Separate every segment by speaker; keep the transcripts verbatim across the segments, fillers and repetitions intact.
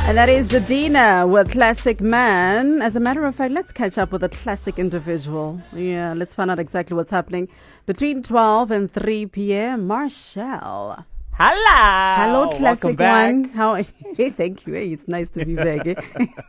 Speaker 1: And that is Jadina with Classic Man. As a matter of fact, let's catch up with a classic individual. Yeah, let's find out exactly what's happening between twelve and three p.m. Marshall.
Speaker 2: Hello.
Speaker 1: Hello, Classic
Speaker 2: Welcome back.
Speaker 1: One. How? Hey, thank you. Hey, it's nice to be back. eh?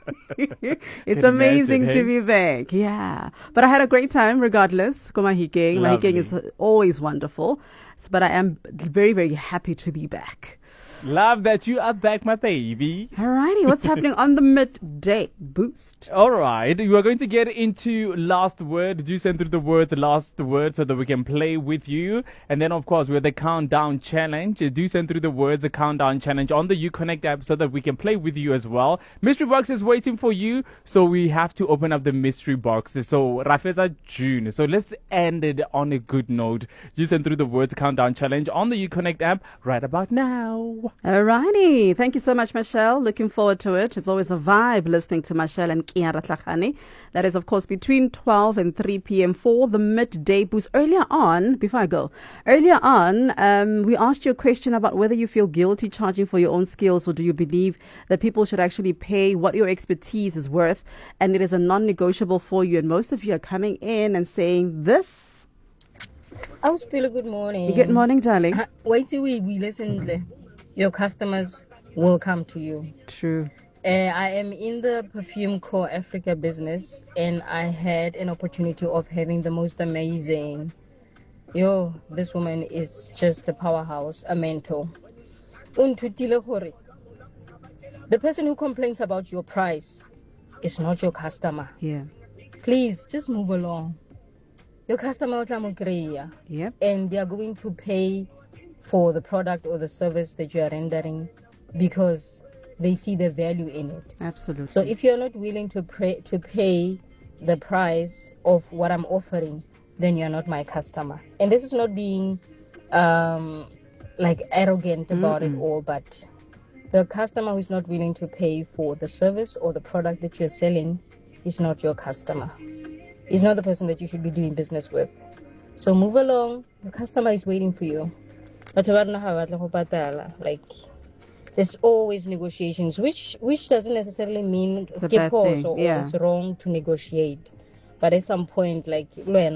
Speaker 1: It's
Speaker 2: Can
Speaker 1: amazing
Speaker 2: imagine,
Speaker 1: to
Speaker 2: hey?
Speaker 1: be back. Yeah. But I had a great time regardless. Komahikeng. Mahikeng is always wonderful. But I am very, very happy to be back.
Speaker 2: Love that you are back, my baby.
Speaker 1: Alrighty, what's happening on the midday boost?
Speaker 2: All right, you are going to get into last word. Did you send through the words last word so that we can play with you? And then, of course, we have the countdown challenge. Do send through the words, the countdown challenge on the UConnect app so that we can play with you as well. Mystery box is waiting for you, so we have to open up the mystery box. So, Rafeza June. So let's end it on a good note. Do send through the words countdown challenge on the UConnect app right about now.
Speaker 1: Alrighty, thank you so much, Michelle. Looking forward to it. It's always a vibe listening to Michelle and Kiara Tlachani. That is, of course, between twelve and three p.m. for the midday boost. Earlier on, before I go, earlier on, um, we asked you a question about whether you feel guilty charging for your own skills, or do you believe that people should actually pay what your expertise is worth and it is a non-negotiable for you. And most of you are coming in and saying this.
Speaker 3: Auspilo, good morning.
Speaker 1: Good morning, darling.
Speaker 3: Ha- Wait till we, we listen. le. Your customers will come to you.
Speaker 1: True.
Speaker 3: Uh, I am in the Perfume Core Africa business, and I had an opportunity of having the most amazing. Yo, this woman is just a powerhouse, a mentor. Untutile hore. The person who complains about your price is not your customer.
Speaker 1: Yeah.
Speaker 3: Please just move along. Your customer will come
Speaker 1: Yep.
Speaker 3: and they are going to pay for the product or the service that you are rendering because they see the value in it.
Speaker 1: Absolutely.
Speaker 3: So if you're not willing to pay to pay the price of what I'm offering, then you're not my customer. And this is not being um, like arrogant about
Speaker 1: Mm-mm.
Speaker 3: it all, but the customer who is not willing to pay for the service or the product that you're selling is not your customer. He's not the person that you should be doing business with. So move along. The customer is waiting for you. But like, there's always negotiations, which which doesn't necessarily mean
Speaker 1: It's a
Speaker 3: get
Speaker 1: bad
Speaker 3: pause
Speaker 1: thing,
Speaker 3: or,
Speaker 1: yeah.
Speaker 3: or it's wrong to negotiate. But at some point, like,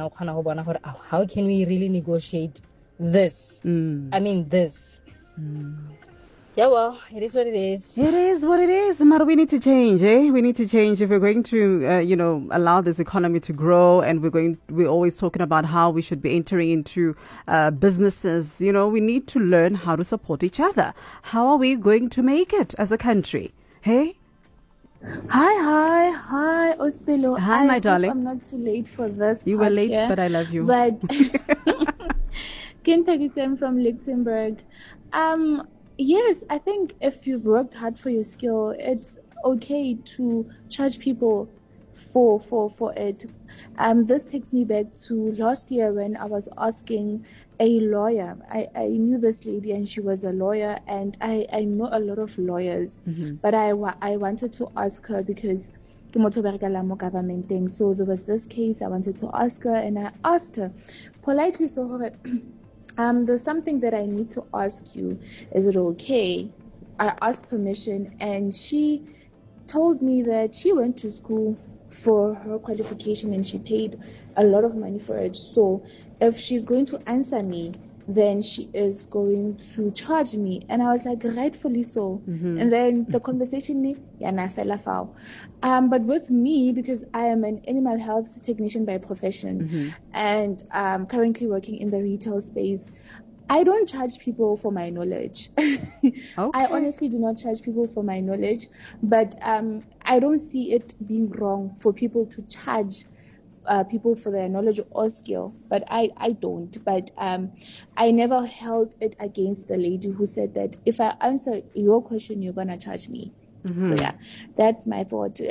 Speaker 3: how can we really negotiate this?
Speaker 1: Mm.
Speaker 3: I mean, this. Yeah, well, it is what it is.
Speaker 1: It is what it is. Matter, we need to change, eh? We need to change if we're going to, uh, you know, allow this economy to grow. And we're going, we're always talking about how we should be entering into uh, businesses. You know, we need to learn how to support each other. How are we going to make it as a country? Hey?
Speaker 4: Hi, hi, hi, Ospilo.
Speaker 1: Hi,
Speaker 4: I
Speaker 1: my
Speaker 4: hope
Speaker 1: darling.
Speaker 4: I'm not too late for this.
Speaker 1: You were
Speaker 4: part
Speaker 1: late,
Speaker 4: here,
Speaker 1: but I love you.
Speaker 4: But Kintabisem from Luxembourg. Um, yes, I think if you've worked hard for your skill, it's okay to charge people for for for it. Um, this takes me back to last year when I was asking a lawyer. I, I knew this lady and she was a lawyer, and I, I know a lot of lawyers,
Speaker 1: Mm-hmm.
Speaker 4: but I, wa- I wanted to ask her because ke motho o berekela mo governmenteng. So there was this case I wanted to ask her, and I asked her politely, so hore, um, there's something that I need to ask you. Is it okay? I asked permission, and she told me that she went to school for her qualification and she paid a lot of money for it. So if she's going to answer me, then she is going to charge me. And I was like, rightfully so.
Speaker 1: Mm-hmm.
Speaker 4: And then the conversation, yana fell foul. Um, but with me, because I am an animal health technician by profession,
Speaker 1: Mm-hmm.
Speaker 4: and um, currently working in the retail space, I don't charge people for my knowledge. I
Speaker 1: Okay.
Speaker 4: honestly do not charge people for my knowledge, but um, I don't see it being wrong for people to charge uh, people for their knowledge or skill. But I, I don't. But um, I never held it against the lady who said that if I answer your question, you're going to charge me. So yeah, that's my thought.